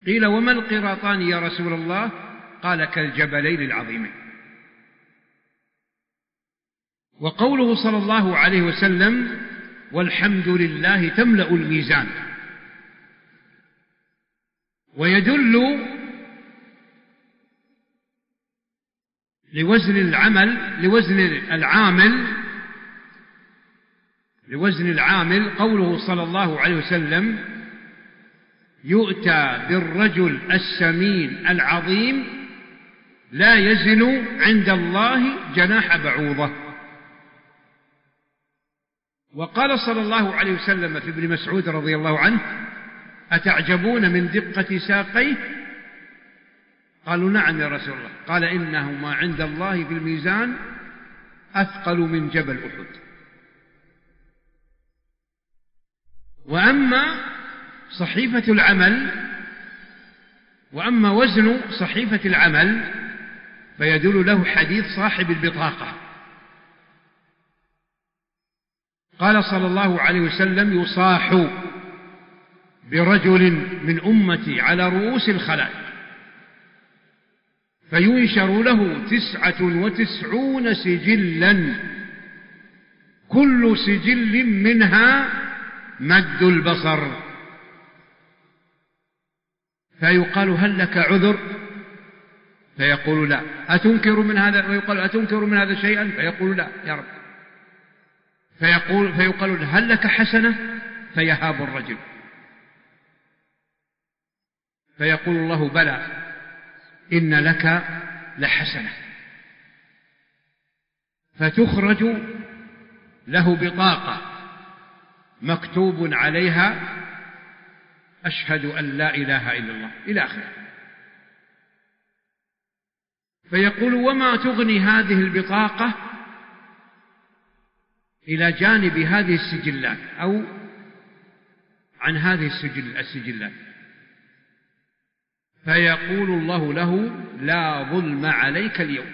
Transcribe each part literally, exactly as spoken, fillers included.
قيل وما القراطان يا رسول الله؟ قال كالجبلين العظيمين. وقوله صلى الله عليه وسلم والحمد لله تملأ الميزان، ويدل لوزن العمل لوزن العامل لوزن العامل قوله صلى الله عليه وسلم يؤتى بالرجل السمين العظيم لا يزن عند الله جناح بعوضة. وقال صلى الله عليه وسلم في ابن مسعود رضي الله عنه أتعجبون من دقة ساقيه؟ قالوا نعم يا رسول الله. قال إنهما عند الله في الميزان أثقل من جبل أحد. وأما صحيفة العمل وأما وزن صحيفة العمل فيدل له حديث صاحب البطاقة. قال صلى الله عليه وسلم يصاح برجل من أمتي على رؤوس الخلائق فينشر له تسعة وتسعون سجلا كل سجل منها مد البصر، فيقال هل لك عذر؟ فيقول لا. أتنكر من هذا؟ ويقال أتنكر من هذا شيئا؟ فيقول لا يا رب. فيقول فيقال هل لك حسنة؟ فيهاب الرجل فيقول الله بلى إن لك لحسنة، فتخرج له بطاقة مكتوب عليها أشهد أن لا إله إلا الله إلى آخره. فيقول وما تغني هذه البطاقة إلى جانب هذه السجلات أو عن هذه السجل السجلات؟ فيقول الله له لا ظلم عليك اليوم.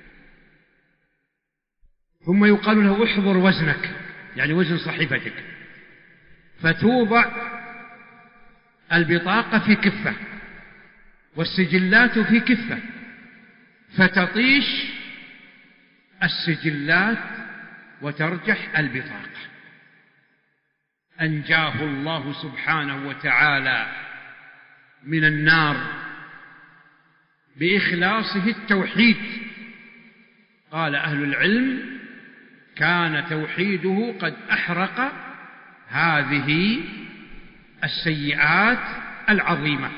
ثم يقال له احضر وزنك، يعني وزن صحيفتك، فتوضع البطاقة في كفة والسجلات في كفة، فتطيش السجلات وترجح البطاقة. أنجاه الله سبحانه وتعالى من النار بإخلاصه التوحيد. قال أهل العلم كان توحيده قد أحرق هذه السيئات العظيمة.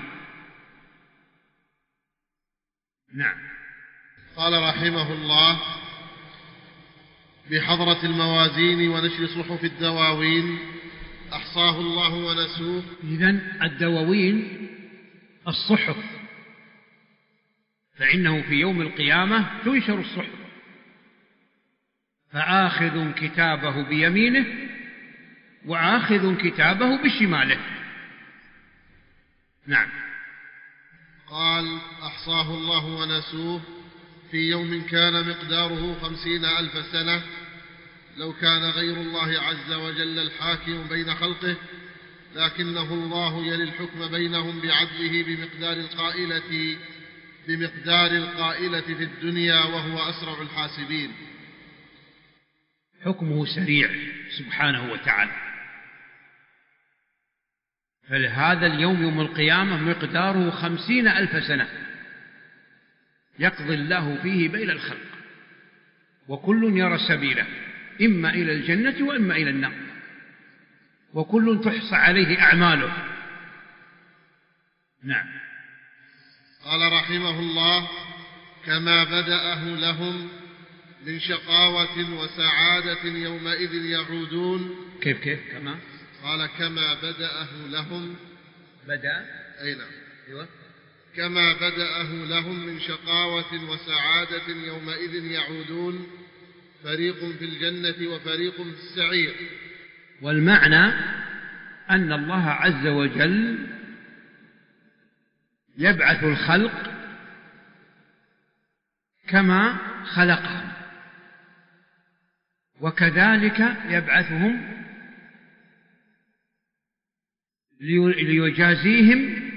نعم. قال رحمه الله بحضرة الموازين ونشر صحف الدواوين أحصاه الله ونسوه. إذن الدواوين الصحف، فإنه في يوم القيامة تنشر الصحف، فآخذ كتابه بيمينه وآخذ كتابه بشماله. نعم. قال أحصاه الله ونسوه في يوم كان مقداره خمسين ألف سنة، لو كان غير الله عز وجل الحاكم بين خلقه لكنه الله يلي الحكم بينهم بعدله بمقدار القائلة بمقدار القائلة في الدنيا وهو أسرع الحاسبين. حكمه سريع سبحانه وتعالى. فلهذا اليوم يوم القيامة مقداره خمسين ألف سنة يقضي الله فيه بين الخلق، وكل يرى سبيله إما إلى الجنة وإما إلى النار، وكل تحصى عليه أعماله. نعم. قال رحمه الله كما بدأه لهم من شقاوة وسعادة يومئذ يعودون. كيف كيف كما قال كما بدأه لهم بدأ أي نعم أيوة. كما بدأه لهم من شقاوة وسعادة يومئذ يعودون، فريق في الجنة وفريق في السعير. والمعنى أن الله عز وجل يبعث الخلق كما خلقهم، وكذلك يبعثهم ليجازيهم